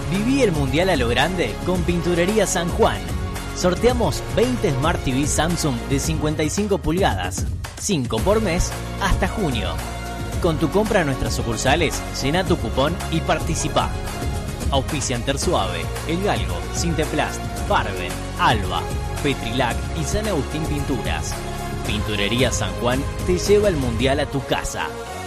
Viví el Mundial a lo grande con Pinturería San Juan. Sorteamos 20 Smart TV Samsung de 55 pulgadas, 5 por mes hasta junio. Con tu compra en nuestras sucursales, llena tu cupón y participa. Auspician Tersuave, El Galgo, Sinteplast, Farben, Alba, Petrilac y San Agustín Pinturas. Pinturería San Juan te lleva el Mundial a tu casa.